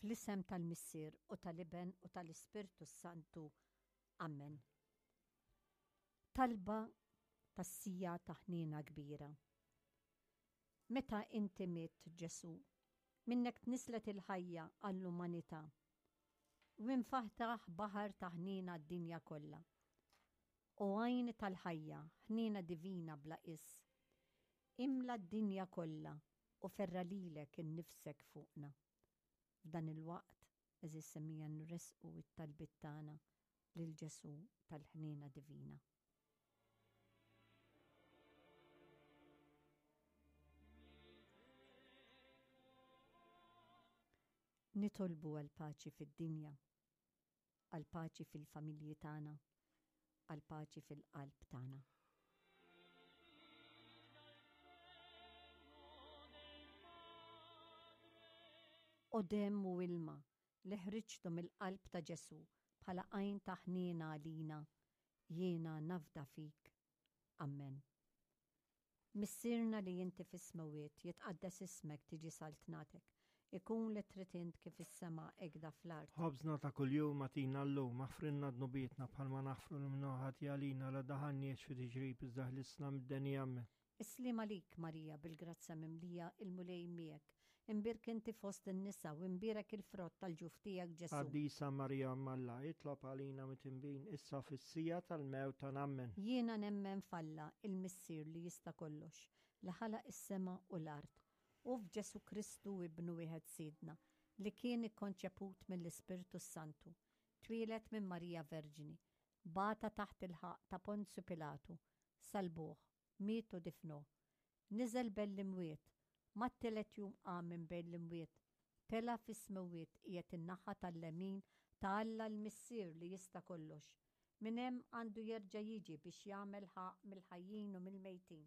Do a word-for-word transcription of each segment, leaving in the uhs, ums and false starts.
Fl-isem tal-Missier u tal-Iben u tal-Ispirtu Santu. Amen. Talba tas-sija ta' ħnina kbira. Meta inti miet Ġesu, minnek tnislet il-ħajja għall-umanità u infaħtaħ baħar ta' ħnina d-dinja kollha. U għajn tal-ħajja, ħnina divina bla is, imla d-dinja kollha u ferra lilek innifsek fuqna. F'dan il-waqt, eżis semmija nresqu it-talbit tagħna lil Ġesu tal-ħnina divina. Nitolbu għal-paċi fid-dinja, għal-paċi fil-familji tagħna, għal-paċi fil-qalb tagħna. U dem u ilma li ħriġtu mill-qalb ta' Ġesu bħala għajn ta' ħniena għalina, jiena nafda fik. Amen. Missirna li jinti fis-smawiet jitqaddes ismek tiġi saltnatek, ikun li tritint kif is-sema egda fl-art. Ħobżna ta' kuljum atina llum maħfrinna d-nubietna bħalma naħfru l-mnoħat jalina la daħanniex fi tiġrib iżdaħlisna mid-deni Amen. Islim għalik Marija bil-grazza mimlija il-mulej miegħek, imbirk inti fost in-nisa u imbirek il-frott tal-ġuf tiegħek Ġesu. Qaddisa Marija Malla, itlob għalina mitimbin issa fis-sija tal-mewt ta' Amen. Jiena nemmen falla il-Missier li jista' kollox, li ħalaq is-sema u l-art, u f'Ġesu Kristu ibnu wieħed Sidna, li kien ikkonċeput mill-Ispirtu Santu, twilet minn Marija Verġini, bata taħt il-ħaq ta' Ponzu Pilatu, salbuh, mietu difnu, niżel bell-imwiet, ma t-telet jum għamin bell-imwiet, tela fis-smawiet qiegħed in-naħa tal-lemin ta' Alla l-Missier li jista' kollox. Min hemm għandu jerġa' jiġi biex jagħmel ħaq mill-ħajjin u mill-mejtin.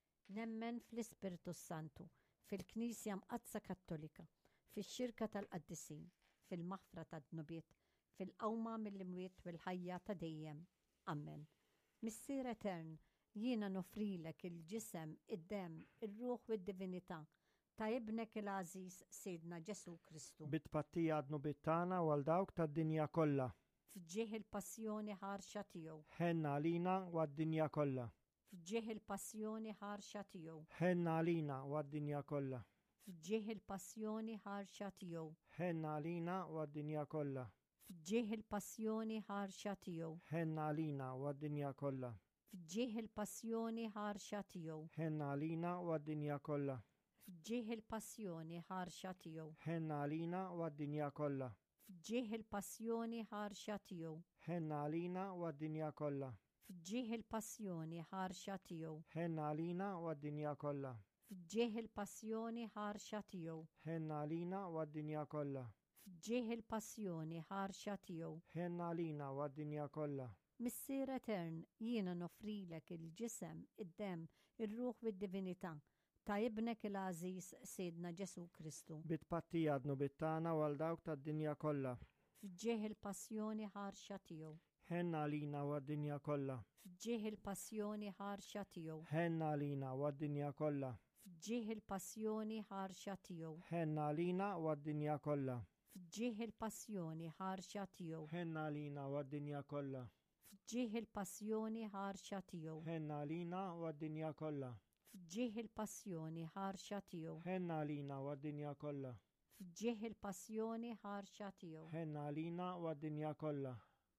Nemmen fl-Ispirtu Santu, fil-Knisja Mqazza Kattolika, fix-xirka tal-Qaddisin, fil-maħfra tad-dnubiet, fil-qawma mill-imwiet u l-ħajja ta' dejjem. Amen. Missier Etern, jiena nofrilek il-ġisem, id-dem, il-ruħ u d-divinità ta' ibnek il-Aziz Sidna Ġesu Kristu. Bitpattija d-nubiet tagħna u għal dawk tad-dinja kollha. Fġieħ il-passjoni ħarxa tiegħu. Ħenna għalina u għad-dinja kollha. Fġieħ il-passjoni ħarxa tiegħu. Ħenna għalina u għad-dinja kollha. Fġieħ il-passjoni ħarxa tiegħu. Ħenna għalina u għad-dinja kollha. Fġieħ il-passjoni ħarxa tiegħu. Ħenna għalina u għad-dinja kollha. Fġieħ il-passjoni ħarxa tiegħu. Ħenna għalina u għad-dinja kollha. Fġieħ il-passjoni ħarxa tiegħu. Ħenna għalina u għad-dinja kollha. Fġieħ il-passjoni ħarxa tiegħu. Ħenna għalina u għad-dinja kollha. Fġieħ il-passjoni ħarxa tiegħu. Ħenna għalina u għad-dinja kollha. Fġieħ il-passjoni ħarxa tiegħu. Ħenna għalina u għad-dinja kollha. Fġieħ il-passjoni ħarxa tiegħu. Ħenna għalina u għad-dinja kollha. Missier Etern, jiena nofrilek il-ġisem, id-dem, ir-ruħ u d-divinità ta' ibnek il-Aziz Sidna Ġesu Kristu. Bitpattija d-nubiet tagħna u għal dawk tad-dinja kollha. Fġieħ il-passjoni ħarxa tiegħu. Ħenna għalina u għad-dinja kollha. Fġieħ il-passjoni ħarxa tiegħu. Ħenna għalina u għad-dinja kollha. Fġieħ il-passjoni ħarxa tiegħu. Ħenna għalina u għad-dinja kollha. Fġieħ il-passjoni ħarxa tiegħu. Ħenna għalina u għad-dinja kollha. Fġieħ il-passjoni ħarxa tiegħu. Ħenna għalina u għad-dinja kollha. Fġieħ il-passjoni ħarxa tiegħu. Ħenna għalina u għad-dinja kollha. Fġieħ il-passjoni ħarxa tiegħu. Ħenna għalina u għad-dinja kollha.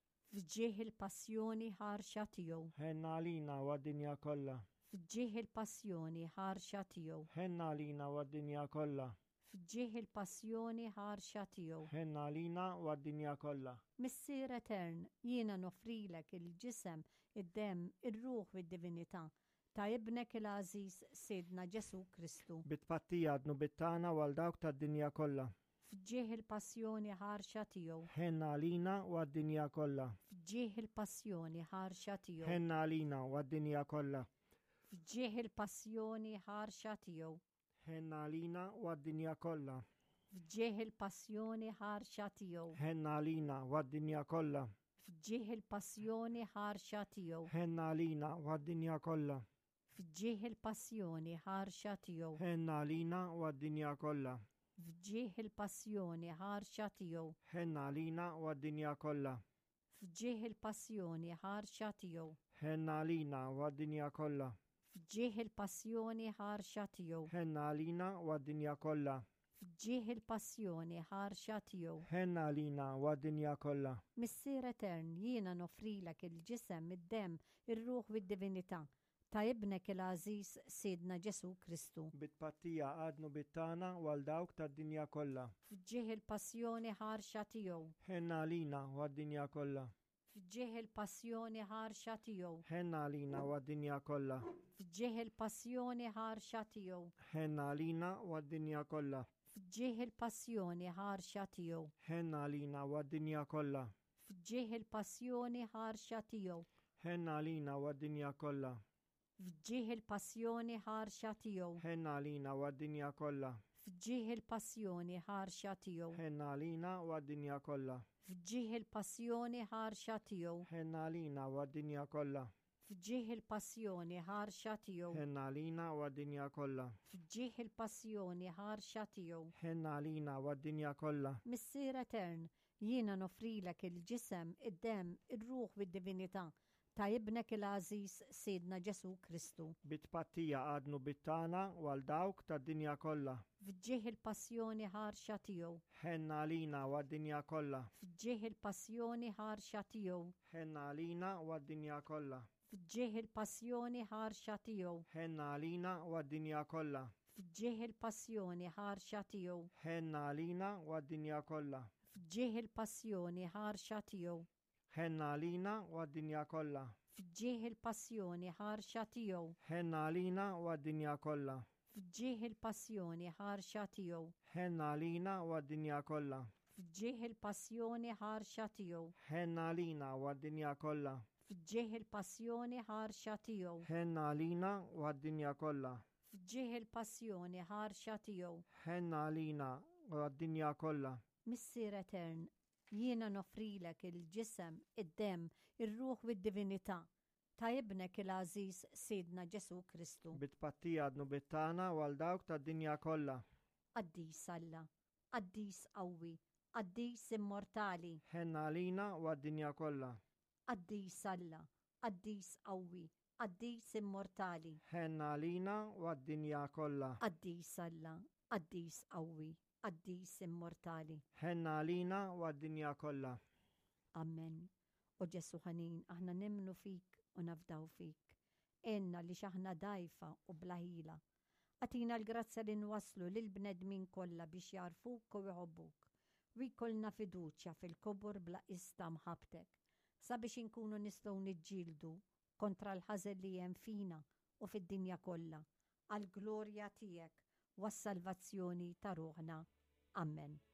Fġieħ il-passjoni ħarxa tiegħu. Ħenna għalina u għad-dinja kollha. Fġieħ il-passjoni ħarxa tiegħu. Ħenna għalina u għad-dinja kollha. Fġieħ il-passjoni ħarxa tiegħu. Ħenna għalina u għad-dinja kollha. Missier Etern, jiena nofrilek il-ġisem, id-dem, ir-ruħ u d-divinità ta' ibnek il-Aziz Sidna Ġesu Kristu. Bitpattija d-nubiet tagħna u għal dawk tad-dinja kollha. Fġieħ il-passjoni ħarxa tiegħu. Ħenna għalina u għad-dinja kollha. Fġieħ il-passjoni ħarxa tiegħu. Ħenna għalina u għad-dinja kollha. Fġieħ il-passjoni ħarxa tiegħu. Ħenna għalina u għad-dinja kollha. Fġieħ il-passjoni ħarxa tiegħu. Ħenna għalina u għad-dinja kollha. Fġieħ il-passjoni ħarxa tiegħu. Ħenna għalina u għad-dinja kollha. Fġieħ il-passjoni ħarxa tiegħu. Ħenna għalina u għad-dinja kollha. fġieħ il-passjoni ħarxa tiegħu, ħenna għalina u għad-dinja kollha. fġieħ il-passjoni ħarxa tiegħu, ħenna għalina u għad-dinja kollha. fġieħ il-passjoni ħarxa tiegħu, ħenna għalina u għad-dinja kollha. fġieħ il-passjoni ħarxa tiegħu. ħenna għalina u għad-dinja kollha. Missier Etern, jiena nofrilek il-ġisem, id-dem, ir-ruħ u d-divinità ta' ibnek il-Aziz Sidna Ġesu Kristu. Bit-pattija għadnu bit-tana u għal dawk tad-dinja kollha. Fġieħ il-passjoni ħarxa tiegħu, ħenna għalina u għad-dinja kollha. fġieħ il-passjoni ħarxa tiegħu, ħenna għalina u għad-dinja kollha. fġieħ il-passjoni ħarxa tiegħu, ħenna għalina u għad-dinja kollha. fġieħ il-passjoni ħarxa tiegħu, ħenna għalina u għad-dinja kollha. fġieħ il-passjoni ħarxa tiegħu, ħenna għalina u għad-dinja kollha. fġieħ il-passjoni ħarxa tiegħu, ħenna għalina u għad-dinja kollha. fġieħ il-passjoni ħarxa tiegħu, ħenna għalina u għad-dinja kollha. fġieħ il-passjoni ħarxa tiegħu, ħenna għalina u għad-dinja kollha. fġieħ il-passjoni ħarxa tiegħu, ħenna għalina u għad-dinja kollha. fġieħ il-passjoni ħarxa tiegħu. ħenna għalina u għad-dinja kollha. Missier Etern, jiena nofrilek il-ġisem, id-dem, ir-ruħ u d-divinità ta' ibnek il-Aziz Sidna Ġesu Kristu. Bit-pattija għadnu bit-tana u għal dawk tad-dinja kollha. Fġieħ il-passjoni ħarxa tiegħu, ħenna għalina u għad-dinja kollha. fġieħ il-passjoni ħarxa tiegħu, ħenna għalina u għad-dinja kollha. fġieħ il-passjoni ħarxa tiegħu, ħenna għalina u għad-dinja kollha. fġieħ il-passjoni ħarxa tiegħu, ħenna għalina u għad-dinja kollha. fġieħ il-passjoni ħarxa tiegħu, ħenna għalina u għad-dinja kollha. fġieħ il-passjoni ħarxa tiegħu, ħenna għalina u għad-dinja kollha. fġieħ il-passjoni ħarxa tiegħu, ħenna għalina u għad-dinja kollha. fġieħ il-passjoni ħarxa tiegħu, ħenna għalina u għad-dinja kollha. fġieħ il-passjoni ħarxa tiegħu, ħenna għalina u għad-dinja kollha. fġieħ il-passjoni ħarxa tiegħu. ħenna għalina u għad-dinja kollha. Missier Etern, jiena nofrilek il-ġisem, id-dem, ir-ruħ u d-divinità ta' ibnek il-Aziz Sidna Ġesu Kristu. Bit-pattija għadnu bit-tana u għal dawk tad-dinja kollha. Qaddis Alla, qaddis qawwi, qaddis immortali, ħenna għalina u għad-dinja kollha. qaddis Alla, qaddis qawwi, qaddis immortali, ħenna għalina u għad-dinja kollha. qaddis Alla, qaddis qawwi, qaddis immortali. ħenna għalina u għad-dinja kollha. Amen. U Ġesu ħanin, aħna nimnu fik u nafdaw fik. Enna li xaħna dajfa u blaħila. Għatina l-grazza li nwaslu lil-bnedmin kollha biex jarfuk u jħobbuk. U jkollna fiduċja fil-kobor bla ista mħabtek. Sabiex inkunu nistgħu niġġieldu kontra l-ħażel li hemm fina u fid-dinja kollha. Għall-glorja tiegħek u għas-salvazzjoni ta' ruħna. Amen.